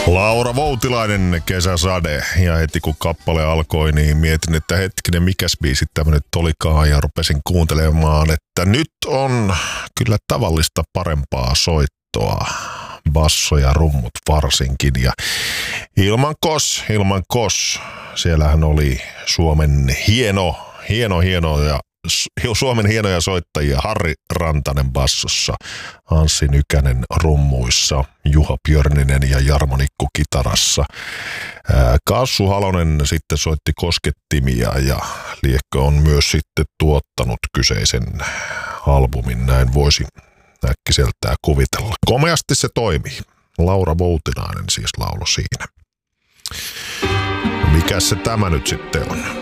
Laura Voutilainen, Kesäsade. Ja heti kun kappale alkoi, niin mietin, että hetkinen, mikäs biisi tämä nyt olikaan. Ja rupesin kuuntelemaan, että nyt on kyllä tavallista parempaa soittoa. Basso ja rummut varsinkin. Ja ilman kos. Siellähän oli Suomen Suomen hienoja soittajia. Harri Rantanen bassossa, Anssi Nykänen rummuissa, Juha Björninen ja Jarmo Nikku kitarassa. Kassu Halonen sitten soitti koskettimia ja liekö on myös sitten tuottanut kyseisen albumin, näin voisi äkkiseltään kuvitella. Komeasti se toimii. Laura Voutilainen siis laulo siinä. Mikäs se tämä nyt sitten on?